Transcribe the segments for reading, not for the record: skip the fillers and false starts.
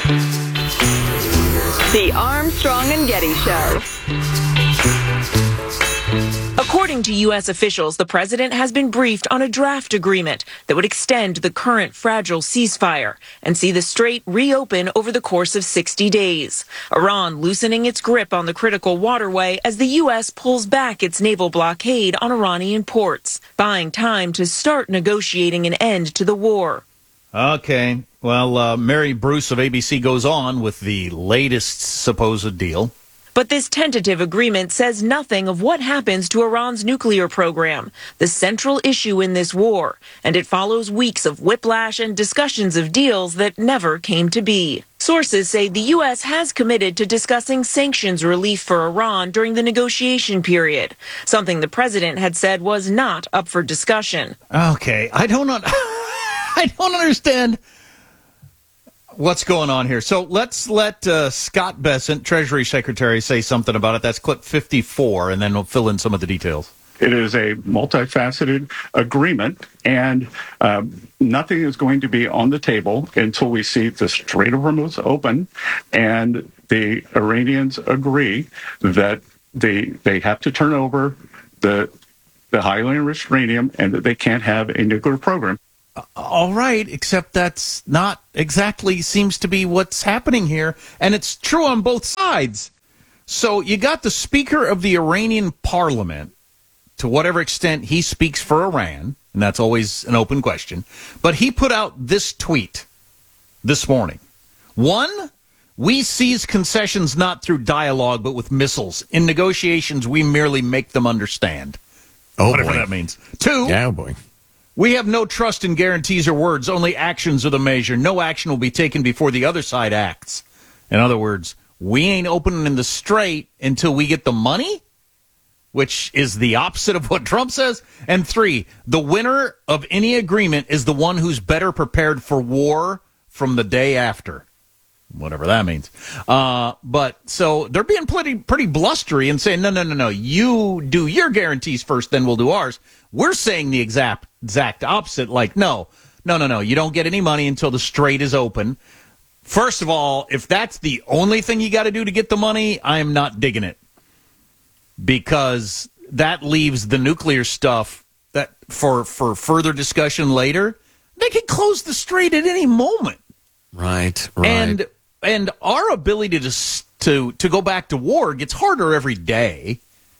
The Armstrong and Getty Show. According to U.S. officials, the president has been briefed on a draft agreement that would extend the current fragile ceasefire and see the strait reopen over the course of 60 days. Iran loosening its grip on the critical waterway as the U.S. pulls back its naval blockade on Iranian ports, buying time to start negotiating an end to the war. Okay. Well, Mary Bruce of ABC goes on with the latest supposed deal. But this tentative agreement says nothing of what happens to Iran's nuclear program, the central issue in this war, and it follows weeks of whiplash and discussions of deals that never came to be. Sources say the U.S. has committed to discussing sanctions relief for Iran during the negotiation period, something the president had said was not up for discussion. Okay, I don't understand what's going on here. So let's let Scott Bessent, Treasury Secretary, say something about it. That's clip 54, and then we'll fill in some of the details. It is a multifaceted agreement, and nothing is going to be on the table until we see the Strait of Hormuz open and the Iranians agree that they have to turn over the highly enriched uranium and that they can't have a nuclear program. All right, except that's not exactly seems to be what's happening here, and it's true on both sides. So you got the Speaker of the Iranian Parliament, to whatever extent he speaks for Iran, and that's always an open question, but he put out this tweet this morning. 1, we seize concessions not through dialogue, but with missiles. In negotiations, we merely make them understand. Whatever that means. 2, yeah, boy. We have no trust in guarantees or words. Only actions are the measure. No action will be taken before the other side acts. In other words, we ain't opening the strait until we get the money, which is the opposite of what Trump says. And 3, the winner of any agreement is the one who's better prepared for war from the day after. Whatever that means. But so they're being pretty blustery and saying, no. You do your guarantees first, then we'll do ours. We're saying the exact opposite. Like, no. You don't get any money until the strait is open. First of all, if that's the only thing you got to do to get the money, I am not digging it. Because that leaves the nuclear stuff that for further discussion later. They can close the strait at any moment. Right. And our ability to go back to war gets harder every day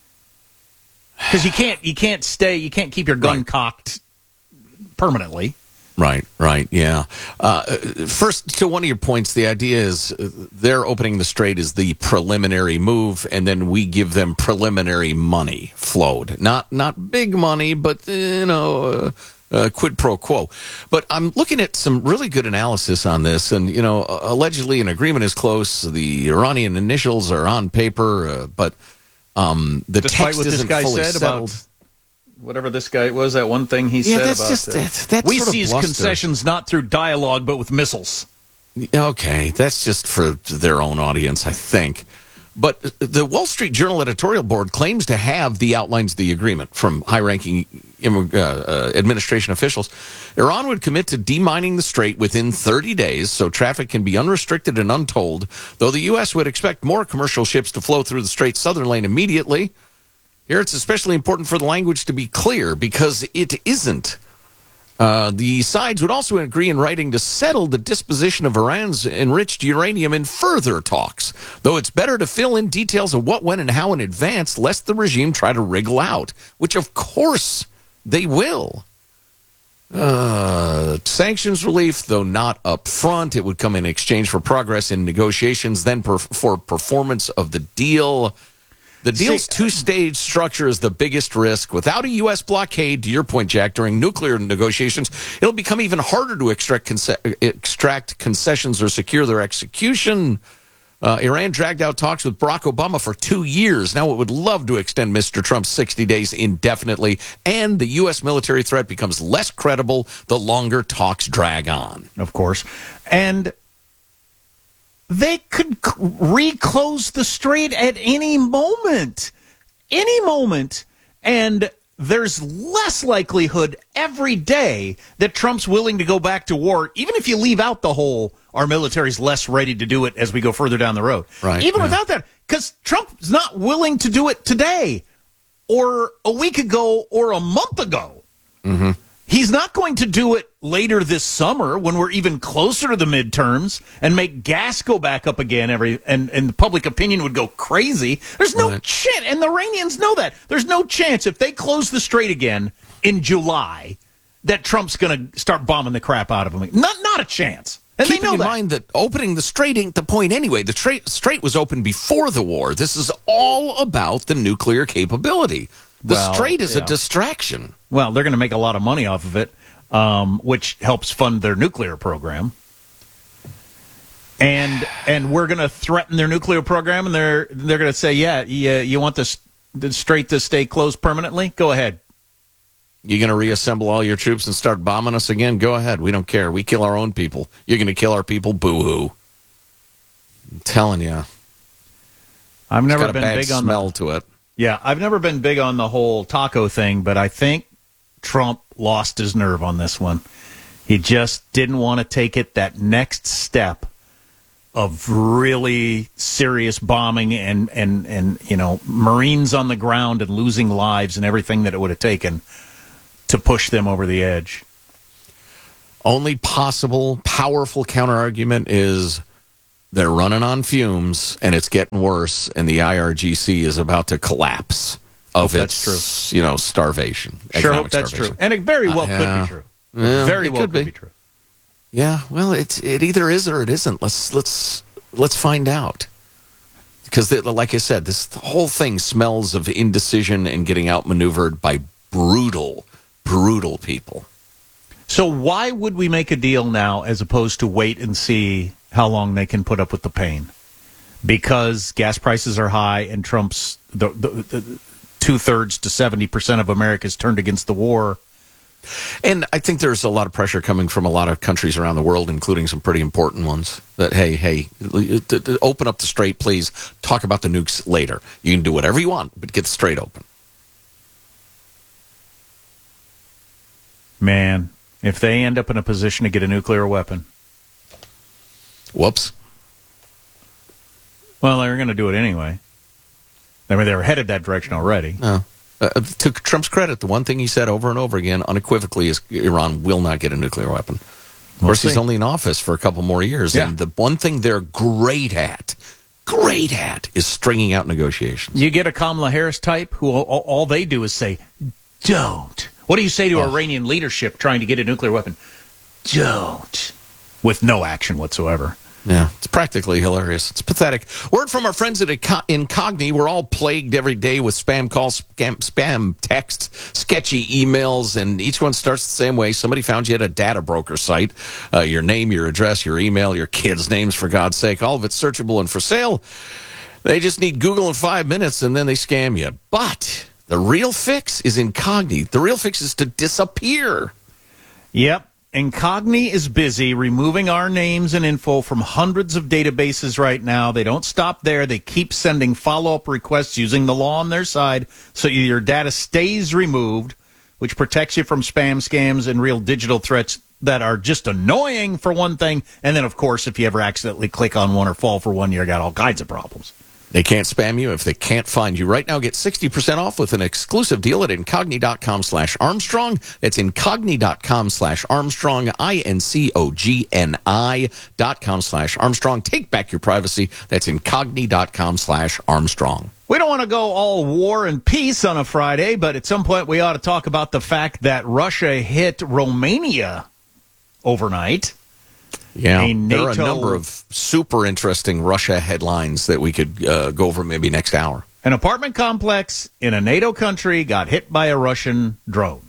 because you can't keep your gun cocked permanently. Right, yeah. First, to one of your points, the idea is they're opening the strait is the preliminary move, and then we give them preliminary money flowed. Not big money, but, quid pro quo. But I'm looking at some really good analysis on this, and, allegedly an agreement is close. The Iranian initials are on paper, but the Despite text what isn't this guy fully said settled. about whatever this guy was, that one thing he said that's about that's we sort of seize bluster. concessions not through dialogue but with missiles. Okay, that's just for their own audience, I think. But the Wall Street Journal editorial board claims to have the outlines of the agreement from high-ranking administration officials. Iran would commit to demining the strait within 30 days so traffic can be unrestricted and untolled, though the U.S. would expect more commercial ships to flow through the strait's southern lane immediately. Here it's especially important for the language to be clear because it isn't. The sides would also agree in writing to settle the disposition of Iran's enriched uranium in further talks, though it's better to fill in details of what, when, and how in advance, lest the regime try to wriggle out, which of course they will. Sanctions relief, though not up front, it would come in exchange for progress in negotiations, then for performance of the deal. The deal's two-stage structure is the biggest risk. Without a U.S. blockade, to your point, Jack, during nuclear negotiations, it'll become even harder to extract concessions or secure their execution. Iran dragged out talks with Barack Obama for 2 years. Now it would love to extend Mr. Trump's 60 days indefinitely, and the U.S. military threat becomes less credible the longer talks drag on. Of course. And they could reclose the strait at any moment. Any moment. And there's less likelihood every day that Trump's willing to go back to war, even if you leave out the whole our military's less ready to do it as we go further down the road. Right, even yeah. without that, because Trump's not willing to do it today or a week ago or a month ago. Mm-hmm. He's not going to do it later this summer when we're even closer to the midterms and make gas go back up again and the public opinion would go crazy. There's no chance, and the Iranians know that. There's no chance if they close the strait again in July that Trump's going to start bombing the crap out of them. Not a chance. And Keeping they know in that. mind that opening the strait ain't the point anyway. The strait was open before the war. This is all about the nuclear capability. The strait is a distraction. Well, they're going to make a lot of money off of it, which helps fund their nuclear program. And we're going to threaten their nuclear program, and they're going to say, you want the strait to stay closed permanently? Go ahead. You're going to reassemble all your troops and start bombing us again? Go ahead. We don't care. We kill our own people. You're going to kill our people? Boo-hoo. I'm telling you. I've never got a been bad big on smell to it. Yeah, I've never been big on the whole taco thing, but I think Trump lost his nerve on this one. He just didn't want to take it that next step of really serious bombing and Marines on the ground and losing lives and everything that it would have taken to push them over the edge. Only possible powerful counterargument is they're running on fumes and it's getting worse, and the IRGC is about to collapse of its, starvation. Sure hope that's true. And it very well could be true. Yeah, very well could be true. Yeah, well, it either is or it isn't. Let's find out. Because, like I said, the whole thing smells of indecision and getting outmaneuvered by brutal people. So why would we make a deal now as opposed to wait and see how long they can put up with the pain? Because gas prices are high and Trump's the 2/3 to 70% of America's turned against the war. And I think there's a lot of pressure coming from a lot of countries around the world, including some pretty important ones, that, hey, open up the strait, please. Talk about the nukes later. You can do whatever you want, but get the strait open. Man, if they end up in a position to get a nuclear weapon. Whoops. Well, they're going to do it anyway. I mean, they were headed that direction already. No. To Trump's credit, the one thing he said over and over again, unequivocally, is Iran will not get a nuclear weapon. Of course, he's only in office for a couple more years. Yeah. And the one thing they're great at, is stringing out negotiations. You get a Kamala Harris type who all they do is say, don't. What do you say to Iranian leadership trying to get a nuclear weapon? Don't. With no action whatsoever. Yeah, it's practically hilarious. It's pathetic. Word from our friends at Incogni. We're all plagued every day with spam calls, spam texts, sketchy emails, and each one starts the same way. Somebody found you at a data broker site. Your name, your address, your email, your kids' names, for God's sake. All of it's searchable and for sale. They just need Google in 5 minutes, and then they scam you. But the real fix is Incogni. The real fix is to disappear. Yep. Incogni is busy removing our names and info from hundreds of databases right now. They don't stop there. They keep sending follow-up requests using the law on their side so your data stays removed, which protects you from spam scams and real digital threats that are just annoying, for one thing. And then, of course, if you ever accidentally click on one or fall for one, you got all kinds of problems. They can't spam you if they can't find you. Right now, get 60% off with an exclusive deal at Incogni.com/Armstrong. That's Incogni.com/Armstrong, INCOGNI.com/Armstrong. Take back your privacy. That's Incogni.com/Armstrong. We don't want to go all war and peace on a Friday, but at some point we ought to talk about the fact that Russia hit Romania overnight. Yeah, there are a number of super interesting Russia headlines that we could go over maybe next hour. An apartment complex in a NATO country got hit by a Russian drone.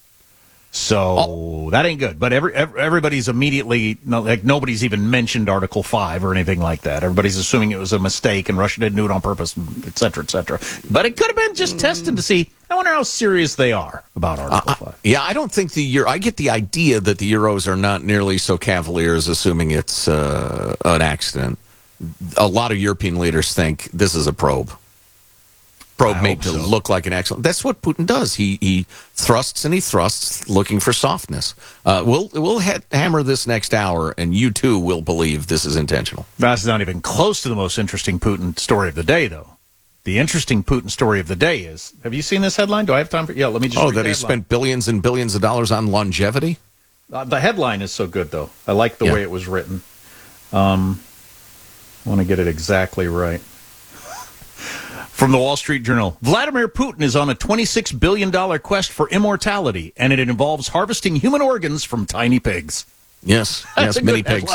So that ain't good. But everybody's immediately, like, nobody's even mentioned Article 5 or anything like that. Everybody's assuming it was a mistake and Russia didn't do it on purpose, et cetera, et cetera. But it could have been just tested to see, I wonder how serious they are about Article 5. Yeah, I don't think I get the idea that the Euros are not nearly so cavalier as assuming it's an accident. A lot of European leaders think this is a probe. probe made to look like an excellent. That's what Putin does. He thrusts and he thrusts, looking for softness. We'll hammer this next hour, and you too will believe this is intentional. That's not even close to the most interesting Putin story of the day, though. The interesting Putin story of the day is, have you seen this headline? Do I have time for? Yeah, let me just. That he spent billions and billions of dollars on longevity. The headline is so good, though. I like the way it was written. I want to get it exactly right. From the Wall Street Journal, Vladimir Putin is on a $26 billion quest for immortality, and it involves harvesting human organs from tiny pigs. Yes, mini pigs.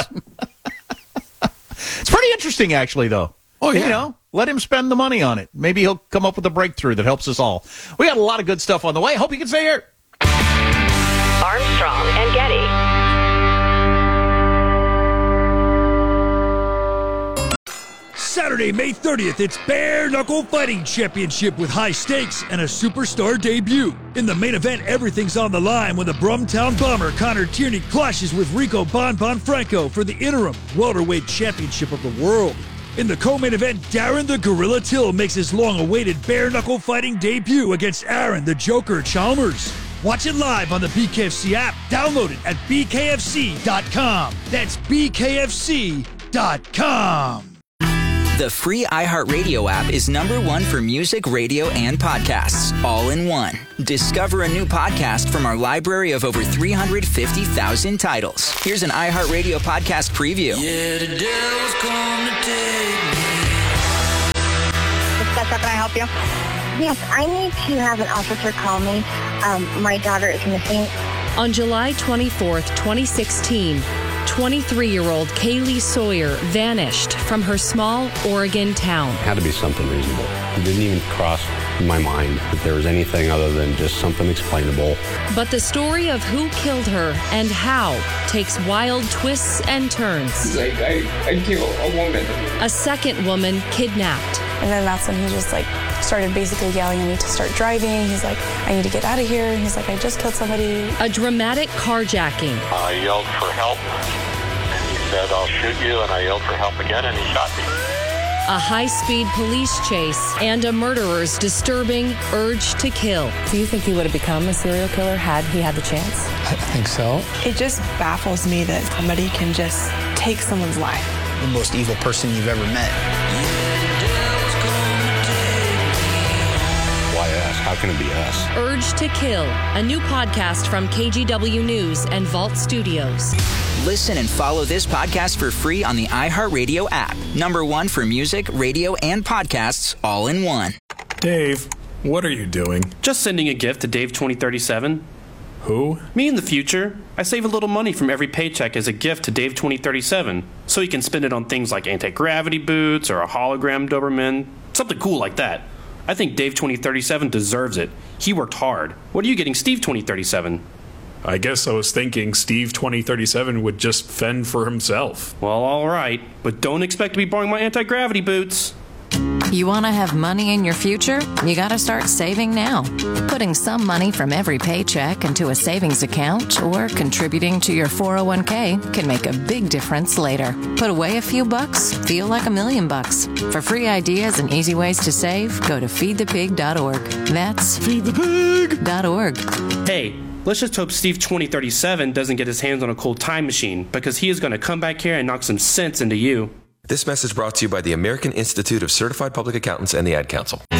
It's pretty interesting, actually, though. Oh, yeah. You know, let him spend the money on it. Maybe he'll come up with a breakthrough that helps us all. We got a lot of good stuff on the way. Hope you can stay here. Armstrong and Getty. Saturday, May 30th, it's Bare Knuckle Fighting Championship with high stakes and a superstar debut. In the main event, everything's on the line when the Brumtown Bomber Connor Tierney clashes with Rico Bon Franco for the interim welterweight championship of the world. In the co-main event, Darren the Gorilla Till makes his long-awaited Bare Knuckle Fighting debut against Aaron the Joker Chalmers. Watch it live on the BKFC app. Download it at bkfc.com. That's bkfc.com. The free iHeartRadio app is #1 for music, radio, and podcasts, all in one. Discover a new podcast from our library of over 350,000 titles. Here's an iHeartRadio podcast preview. Yeah, the devil's come to take me. Can I help you? Yes, I need to have an officer call me. My daughter is missing. On July 24th, 2016, 23-year-old Kaylee Sawyer vanished from her small Oregon town. It had to be something reasonable. It didn't even cross my mind that there was anything other than just something explainable. But the story of who killed her and how takes wild twists and turns. He's like, I killed a woman. A second woman kidnapped. And then that's when he just started basically yelling at me to start driving. He's like, I need to get out of here. He's like, I just killed somebody. A dramatic carjacking. I yelled for help, and he said, I'll shoot you, and I yelled for help again, and he shot me. A high-speed police chase and a murderer's disturbing urge to kill. Do you think he would have become a serial killer had he had the chance? I think so. It just baffles me that somebody can just take someone's life. The most evil person you've ever met. How can it be us? Urge to Kill, a new podcast from KGW News and Vault Studios. Listen and follow this podcast for free on the iHeartRadio app. #1 for music, radio, and podcasts, all in one. Dave, what are you doing? Just sending a gift to Dave 2037. Who? Me in the future. I save a little money from every paycheck as a gift to Dave 2037, so he can spend it on things like anti-gravity boots or a hologram Doberman, something cool like that. I think Dave 2037 deserves it. He worked hard. What are you getting Steve 2037? I guess I was thinking Steve 2037 would just fend for himself. Well, all right, but don't expect to be borrowing my anti-gravity boots. You want to have money in your future? You got to start saving now. Putting some money from every paycheck into a savings account or contributing to your 401k can make a big difference later. Put away a few bucks, feel like $1 million. For free ideas and easy ways to save, go to feedthepig.org. That's feedthepig.org. Hey, let's just hope Steve 2037 doesn't get his hands on a cool time machine, because he is going to come back here and knock some sense into you. This message brought to you by the American Institute of Certified Public Accountants and the Ad Council.